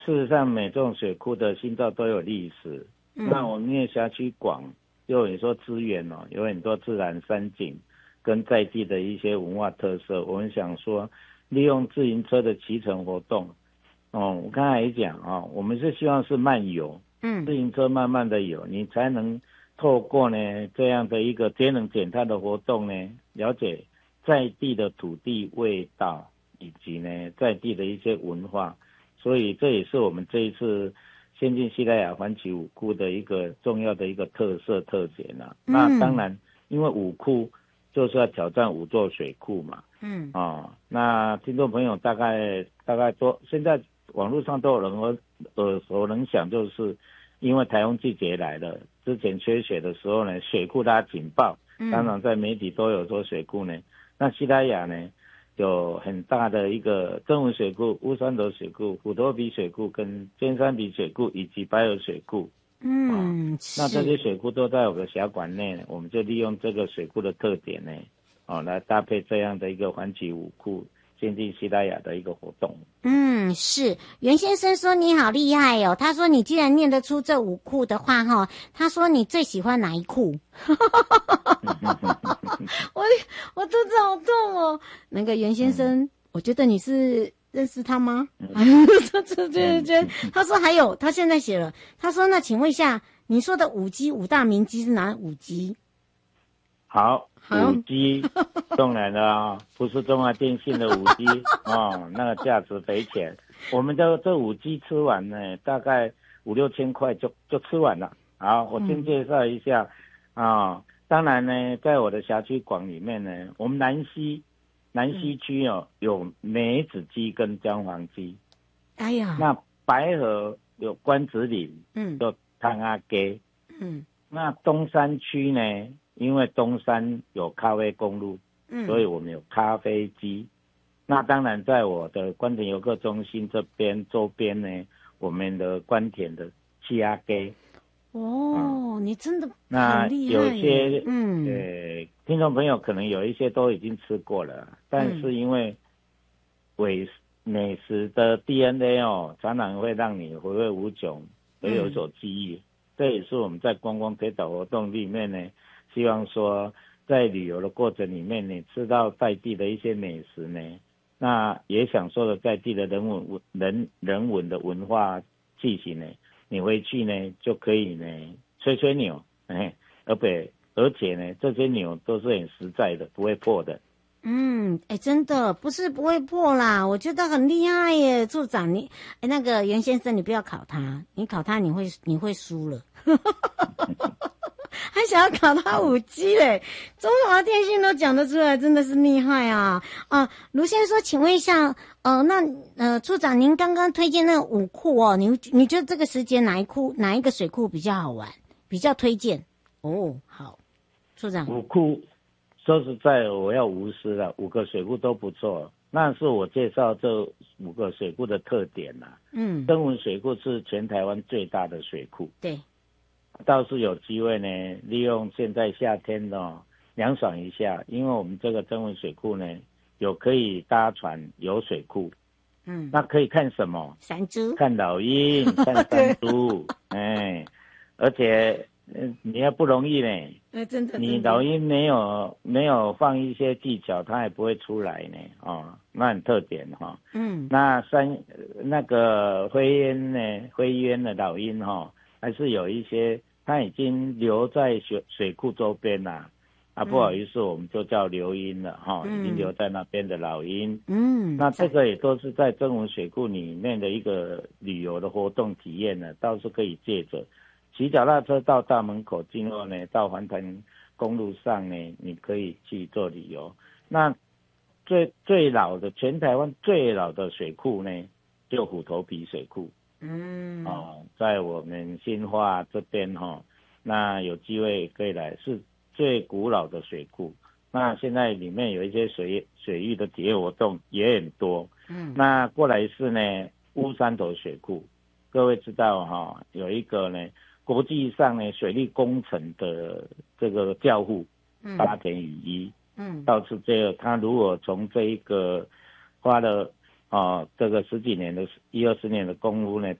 事实上每种水库的心造都有历史。那我们因为辖区广，又有说资源有很多自然山景跟在地的一些文化特色，我们想说利用自行车的骑乘活动。我刚才也讲我们是希望是慢游，自行车慢慢的游，你才能透过呢这样的一个节能减碳的活动呢，了解在地的土地味道以及呢在地的一些文化。所以这也是我们这一次先进西拉雅环旗五库的一个重要的一个特色特点啦。那当然因为五库就是要挑战5座水库嘛。那听众朋友大概都现在网络上都有人耳熟能详，就是因为台风季节来了，之前缺水的时候呢，水库拉警报，当然在媒体都有说水库呢。那西拉雅呢有很大的一个曾文水库、乌山头水库、虎头鼻水库跟尖山鼻水库以及白河水库。那这些水库都在我们的辖管内，我们就利用这个水库的特点呢，来搭配这样的一个环旗五库先进西拉雅的一个活动。 是袁先生说你好厉害哦，他说你既然念得出这5库的话他说你最喜欢哪一库？我肚子好痛哦。那个袁先生，我觉得你是认识他吗？他说还有，他现在写了，他说那请问一下，你说的5G 5大名机是哪5G？ 好，5G 当然了不是中华电信的5G 那个价值匪浅。我们这5G 吃完呢，大概5-6千块就吃完了。好，我先介绍一下当然呢，在我的辖区广里面呢，我们南溪区有梅子鸡跟姜黄鸡。哎呀，那白河有关子岭，有汤阿鸡。那东山区呢，因为东山有咖啡公路，所以我们有咖啡鸡。那当然在我的关田游客中心这边周边呢，我们的关田的气鸭鸡。 你真的那很厉害。 有些听众朋友可能有一些都已经吃过了，但是因为美食的 DNA 常常会让你回味无穷，也有所记忆。这也是我们在观光推导活动里面呢，希望说在旅游的过程里面，你吃到在地的一些美食呢，那也享受了在地的人文的文化气息呢，你回去呢就可以呢吹牛，而且呢这些牛都是很实在的，不会破的。 真的不是不会破啦，我觉得很厉害耶，处长你那个袁先生你不要考他，你考他你会输了。还想要考他5G 嘞，中华电信都讲得出来，真的是厉害啊！卢先生说，请问一下，处长，您刚刚推荐那个5库你觉得这个时间哪一个水库比较好玩，比较推荐？好，处长 ，5库说实在我要无私了，5个水库都不错。那是我介绍这5个水库的特点啦。曾文水库是全台湾最大的水库。对。倒是有机会呢，利用现在夏天凉爽一下，因为我们这个曾文水库呢，有可以搭船游水库。那可以看什么？ 山猪。 看老鹰，看山猪。而且你要不容易呢。 真的。 你老鹰没有放一些技巧，它也不会出来呢。那很特点那那个灰鸢的老鹰还是有一些，它已经留在水库周边啦。不好意思，我们就叫留鹰了已经留在那边的老鹰。那这个也都是在曾文水库里面的一个旅游的活动体验呢，倒是可以借着骑脚踏车到大门口进后呢，到环潭公路上呢，你可以去做旅游。那最老的全台湾最老的水库呢，就虎头鼻水库。在我们新化这边那有机会可以来，是最古老的水库。那现在里面有一些水域的体验活动也很多。那过来是呢乌山头水库，各位知道有一个呢国际上呢水利工程的这个教父八田雨一。倒是这个他如果从这一个花了这个十几年的20-20年的功夫呢，